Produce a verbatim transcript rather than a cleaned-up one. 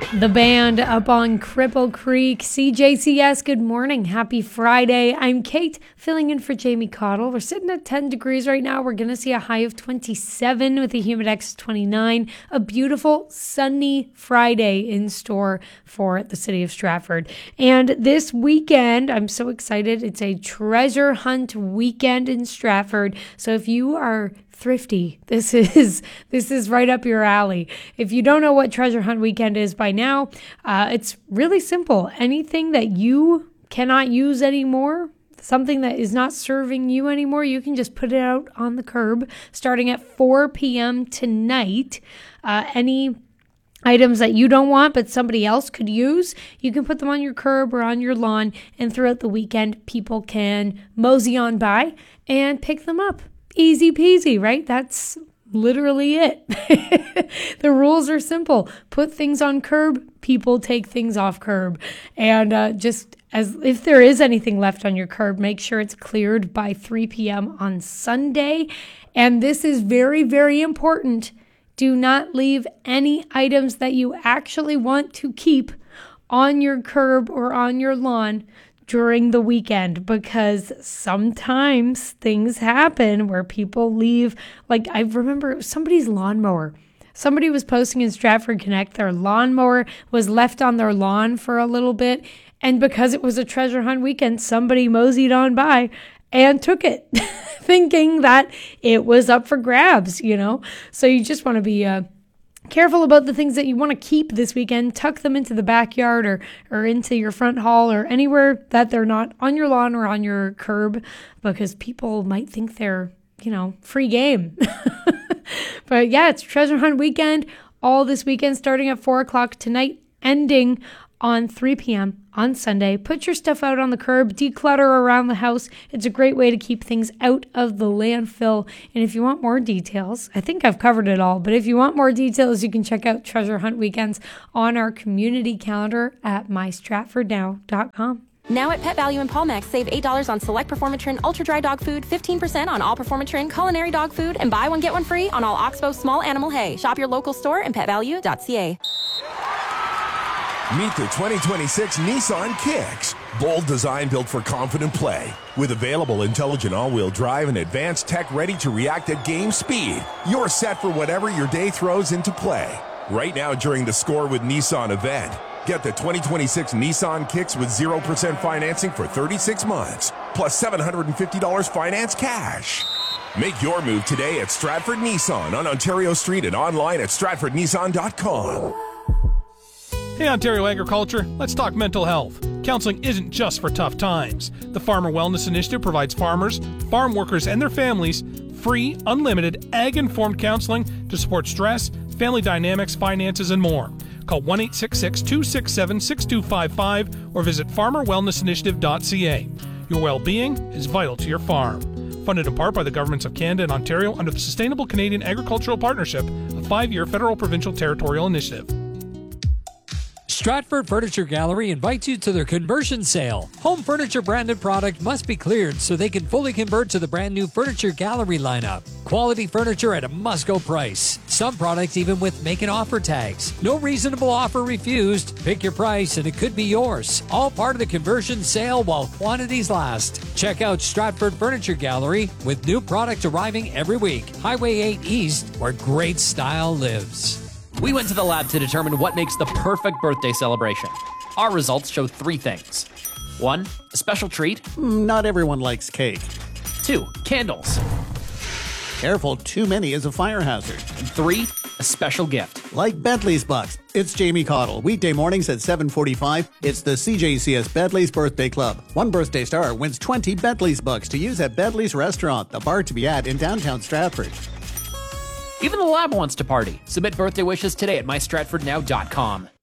The band up on Cripple Creek. C J C S, good morning. Happy Friday. I'm Kate, filling in for Jamie Cottle. We're sitting at ten degrees right now. We're going to see a high of twenty-seven with a humidex of twenty-nine. A beautiful sunny Friday in store for the city of Stratford. And this weekend, I'm so excited. It's a treasure hunt weekend in Stratford. So if you are thrifty, this is this is right up your alley. If you don't know what treasure hunt weekend is by now, uh, it's really simple. Anything that you cannot use anymore, something that is not serving you anymore, you can just put it out on the curb starting at four p.m. tonight. Uh, any items that you don't want but somebody else could use, you can put them on your curb or on your lawn, and throughout the weekend, people can mosey on by and pick them up. Easy peasy, right? That's literally it. The rules are simple. Put things on curb, people take things off curb. And uh, just as if there is anything left on your curb, make sure it's cleared by three p.m. on Sunday. And this is very, very important. Do not leave any items that you actually want to keep on your curb or on your lawn during the weekend, because sometimes things happen where people leave. Like, I remember it was somebody's lawnmower. Somebody was posting in Stratford Connect, their lawnmower was left on their lawn for a little bit. And because it was a treasure hunt weekend, somebody moseyed on by and took it, thinking that it was up for grabs, you know? So you just want to be uh, careful about the things that you want to keep this weekend. Tuck them into the backyard or, or into your front hall or anywhere that they're not on your lawn or on your curb, because people might think they're, you know, free game. But yeah, it's treasure hunt weekend all this weekend, starting at four o'clock tonight, ending on three p.m. on Sunday. Put your stuff out on the curb, declutter around the house. It's a great way to keep things out of the landfill. And if you want more details, I think I've covered it all, but if you want more details, you can check out Treasure Hunt Weekends on our community calendar at my stratford now dot com. Now at Pet Value in Palmex, save eight dollars on select Performatrin Ultra Dry Dog Food, fifteen percent on all Performatrin Culinary Dog Food, and buy one, get one free on all Oxbow Small Animal Hay. Shop your local store and pet value dot c a. Meet the twenty twenty-six Nissan Kicks. Bold design built for confident play. With available intelligent all-wheel drive and advanced tech ready to react at game speed, you're set for whatever your day throws into play. Right now during the Score with Nissan event, get the twenty twenty-six Nissan Kicks with zero percent financing for thirty-six months, plus seven hundred fifty dollars finance cash. Make your move today at Stratford Nissan on Ontario Street and online at stratford nissan dot com. Hey Ontario Agriculture, let's talk mental health. Counseling isn't just for tough times. The Farmer Wellness Initiative provides farmers, farm workers, and their families free, unlimited, ag-informed counseling to support stress, family dynamics, finances, and more. Call one eight six six, two six seven, six two five five or visit farmer wellness initiative dot c a. Your well-being is vital to your farm. Funded in part by the governments of Canada and Ontario under the Sustainable Canadian Agricultural Partnership, a five-year federal provincial territorial initiative. Stratford Furniture Gallery invites you to their conversion sale. Home furniture branded product must be cleared so they can fully convert to the brand new Furniture Gallery lineup. Quality furniture at a must-go price. Some products even with make an offer tags. No reasonable offer refused. Pick your price and it could be yours. All part of the conversion sale while quantities last. Check out Stratford Furniture Gallery with new product arriving every week. Highway eight East, where great style lives. We went to the lab to determine what makes the perfect birthday celebration. Our results show three things. One, a special treat. Not everyone likes cake. Two, candles. Careful, too many is a fire hazard. And three, a special gift. Like Bentley's Bucks. It's Jamie Cottle. Weekday mornings at seven forty-five. It's the C J C S Bentley's Birthday Club. One birthday star wins twenty Bentley's Bucks to use at Bentley's Restaurant, the bar to be at in downtown Stratford. Even the lab wants to party. Submit birthday wishes today at my stratford now dot com.